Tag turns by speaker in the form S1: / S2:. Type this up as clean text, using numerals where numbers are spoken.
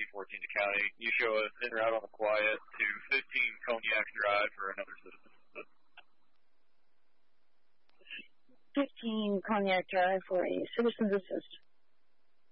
S1: 14 to County. You show us en route on the quiet to 15 Cognac Drive for another citizen.
S2: 15 Cognac Drive for a citizen's assist.